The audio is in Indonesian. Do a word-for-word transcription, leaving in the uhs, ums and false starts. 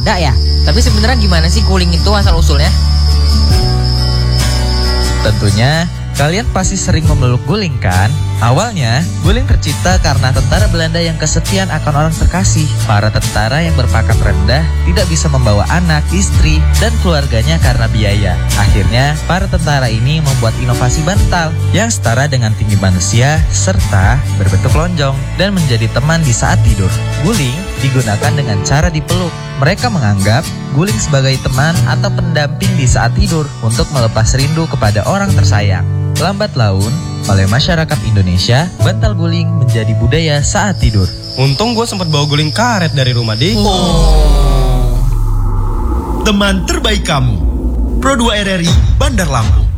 ada ya. Tapi sebenarnya gimana sih guling itu asal-usulnya? Tentunya kalian pasti sering memeluk guling kan? Awalnya, guling tercipta karena tentara Belanda yang kesepian akan orang terkasih. Para tentara yang berpangkat rendah tidak bisa membawa anak, istri, dan keluarganya karena biaya. Akhirnya, para tentara ini membuat inovasi bantal yang setara dengan tinggi manusia serta berbentuk lonjong dan menjadi teman di saat tidur. Guling digunakan dengan cara dipeluk. Mereka menganggap guling sebagai teman atau pendamping di saat tidur untuk melepas rindu kepada orang tersayang. Lambat laun, oleh masyarakat Indonesia, bantal guling menjadi budaya saat tidur. Untung gue sempat bawa guling karet dari rumah, Dik. Teman terbaik kamu, Pro dua R R I Bandar Lampung.